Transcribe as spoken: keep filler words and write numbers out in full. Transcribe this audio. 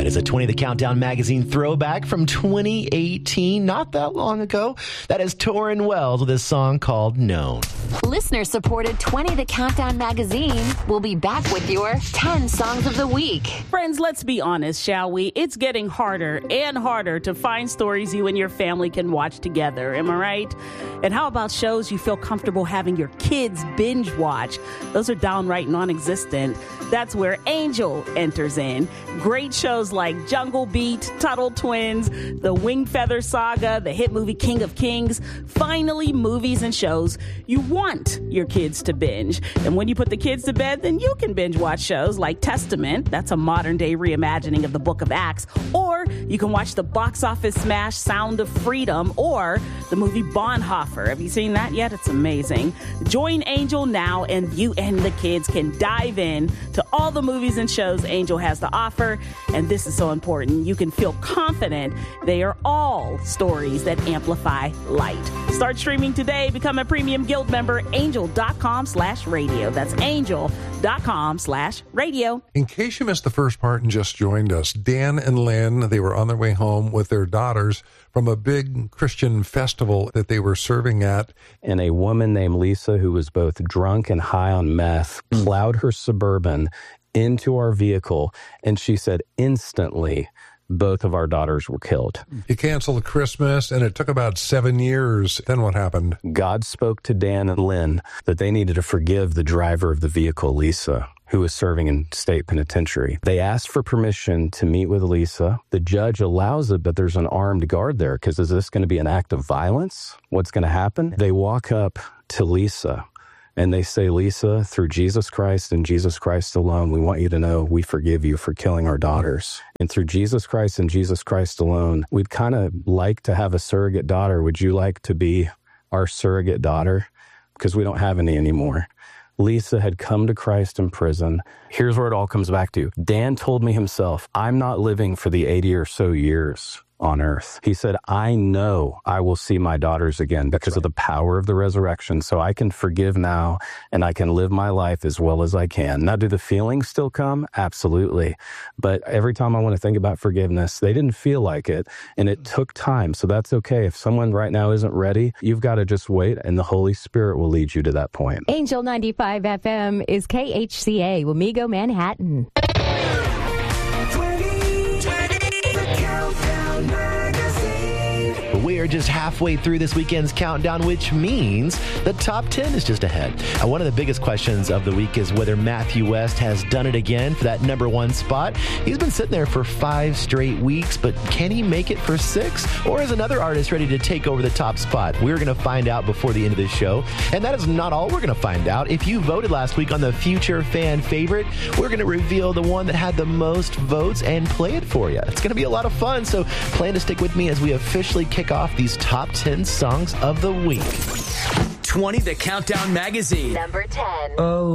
That is a twenty The Countdown magazine throwback from twenty eighteen, not that long ago. That is Torrin Wells with his song called Known. Listener-supported twenty The Countdown magazine will be back with your ten songs of the week. Friends, let's be honest, shall we? It's getting harder and harder to find stories you and your family can watch together. Am I right? And how about shows you feel comfortable having your kids binge watch? Those are downright non-existent. That's where Angel enters in. Great shows like Jungle Beat, Tuttle Twins, The Wing Feather Saga, the hit movie King of Kings. Finally, movies and shows you want your kids to binge. And when you put the kids to bed, then you can binge watch shows like Testament. That's a modern day reimagining of the Book of Acts. Or you can watch the box office smash Sound of Freedom or the movie Bonhoeffer. Have you seen that yet? It's amazing. Join Angel now and you and the kids can dive in to all the movies and shows Angel has to offer. And this is so important. You can feel confident they are all stories that amplify light. Start streaming today. Become a premium guild member. Angel.com slash radio. That's angel.com slash radio. In case you missed the first part and just joined us, Dan and Lynn, they were on their way home with their daughters from a big Christian festival that they were serving at. And a woman named Lisa, who was both drunk and high on meth, plowed her Suburban into our vehicle, and she said instantly both of our daughters were killed. You canceled Christmas, and it took about seven years. Then what happened? God spoke to Dan and Lynn that they needed to forgive the driver of the vehicle, Lisa, who was serving in state penitentiary. They asked for permission to meet with Lisa. The judge allows it, but there's an armed guard there, because is this going to be an act of violence? What's going to happen? They walk up to Lisa, and they say, Lisa, through Jesus Christ and Jesus Christ alone, we want you to know we forgive you for killing our daughters. And through Jesus Christ and Jesus Christ alone, we'd kind of like to have a surrogate daughter. Would you like to be our surrogate daughter? Because we don't have any anymore. Lisa had come to Christ in prison. Here's where it all comes back to. Dan told me himself, I'm not living for the eighty or so years on earth. He said, I know I will see my daughters again because of the power of the resurrection. So I can forgive now and I can live my life as well as I can. Now, do the feelings still come? Absolutely. But every time I want to think about forgiveness, they didn't feel like it. And it took time. So that's okay. If someone right now isn't ready, you've got to just wait and the Holy Spirit will lead you to that point. Angel ninety-five F M is K H C A, Wamego, Manhattan. We are just halfway through this weekend's countdown, which means the top ten is just ahead. Uh, one of the biggest questions of the week is whether Matthew West has done it again for that number one spot. He's been sitting there for five straight weeks, but can he make it for six? Or is another artist ready to take over the top spot? We're going to find out before the end of this show. And that is not all we're going to find out. If you voted last week on the Future Fan Favorite, we're going to reveal the one that had the most votes and play it for you. It's going to be a lot of fun, so plan to stick with me as we officially kick off these top ten songs of the week. twenty The Countdown magazine. Number ten. Oh.